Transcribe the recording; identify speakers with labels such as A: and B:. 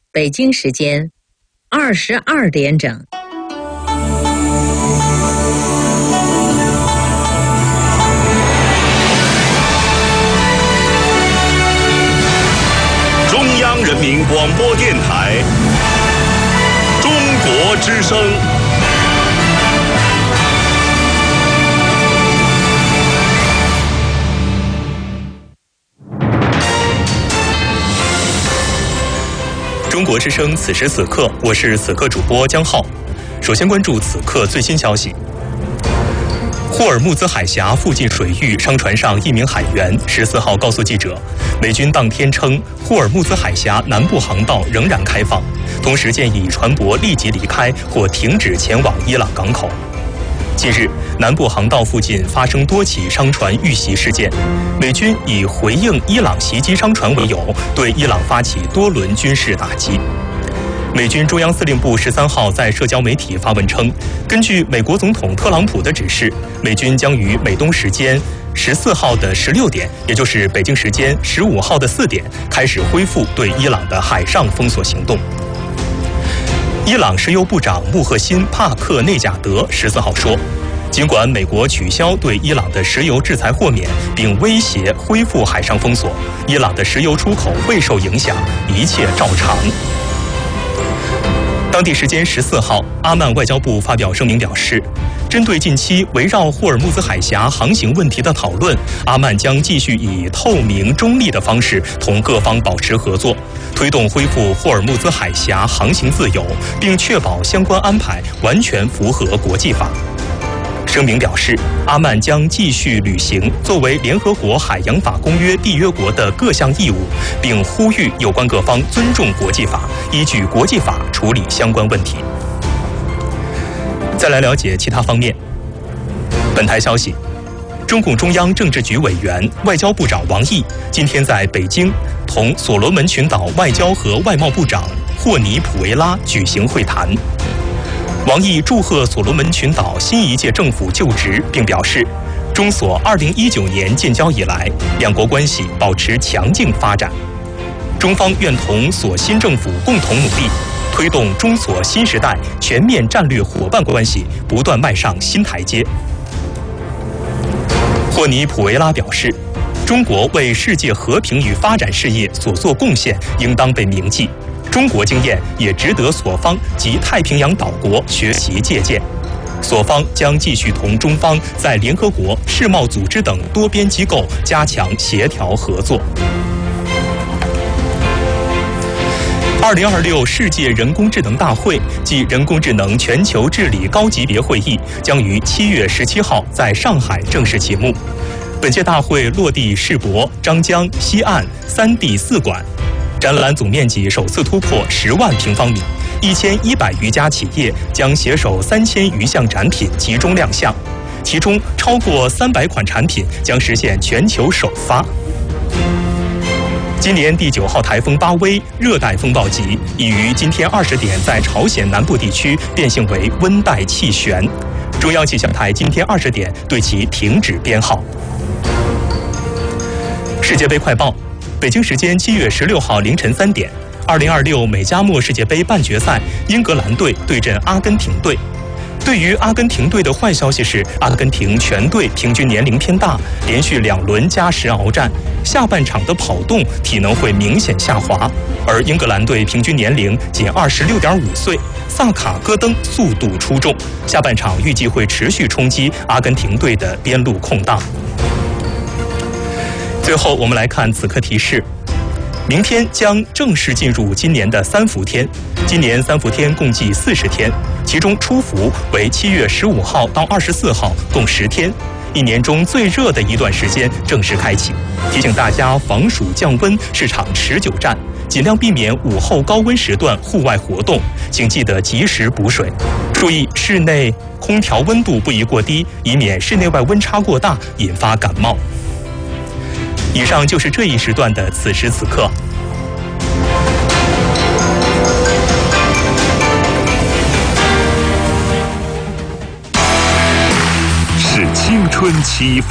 A: 北京时间22点整。
B: 中央人民广播电台中国之声。中国之声，此时此刻，我是此刻主播江浩。首先关注此刻最新消息。霍尔木兹海峡附近水域商船上一名海员14号告诉记者，美军当天称霍尔木兹海峡南部航道仍然开放，同时建议船舶立即离开或停止前往伊朗港口。近日，南部航道附近发生多起商船遇袭事件，美军以回应伊朗袭击商船为由，对伊朗发起多轮军事打击。美军中央司令部13号在社交媒体发文称，根据美国总统特朗普的指示，美军将于美东时间14号的16点，也就是北京时间15号的4点，开始恢复对伊朗的海上封锁行动。伊朗石油部长穆赫辛·帕克内贾德14号说，尽管美国取消对伊朗的石油制裁豁免，并威胁恢复海上封锁，伊朗的石油出口未受影响，一切照常。当地时间14号，阿曼外交部发表声明表示，针对近期围绕霍尔木兹海峡航行问题的讨论，阿曼将继续以透明中立的方式同各方保持合作，推动恢复霍尔木兹海峡航行自由，并确保相关安排完全符合国际法。声明表示，阿曼将继续履行作为联合国海洋法公约缔约国的各项义务，并呼吁有关各方尊重国际法，依据国际法处理相关问题。再来了解其他方面。本台消息，中共中央政治局委员、外交部长王毅今天在北京同所罗门群岛外交和外贸部长霍尼普维拉举行会谈。王毅祝贺所罗门群岛新一届政府就职，并表示，中所2019年建交以来，两国关系保持强劲发展。中方愿同所新政府共同努力，推动中所新时代全面战略伙伴关系不断迈上新台阶。霍尼普维拉表示，中国为世界和平与发展事业所做贡献应当被铭记，中国经验也值得所方及太平洋岛国学习借鉴。所方将继续同中方在联合国、世贸组织等多边机构加强协调合作。2026世界人工智能大会暨人工智能全球治理高级别会议将于7月17号在上海正式启幕。本届大会落地世博、张江、西岸3地4馆，展览总面积首次突破10万平方米，1100余家企业将携手3000余项展品集中亮相，其中超过300款产品将实现全球首发。今年第9号台风巴威热带风暴级已于今天20点在朝鲜南部地区变性为温带气旋，中央气象台今天20点对其停止编号。世界杯快报，北京时间7月16号凌晨3点，2026美加墨世界杯半决赛，英格兰队对阵阿根廷队。对于阿根廷队的坏消息是，阿根廷全队平均年龄偏大，连续2轮加时鏖战，下半场的跑动体能会明显下滑。而英格兰队平均年龄仅26.5岁，萨卡戈登速度出众，下半场预计会持续冲击阿根廷队的边路空档。最后，我们来看此刻提示。明天将正式进入今年的3伏天，今年3伏天共计40天，其中初伏为7月15号到24号，共10天。一年中最热的一段时间正式开启，提醒大家防暑降温是场持久战，尽量避免午后高温时段户外活动，请记得及时补水，注意室内空调温度不宜过低，以免室内外温差过大引发感冒。以上就是这一时段的此时此刻。
C: 是青春期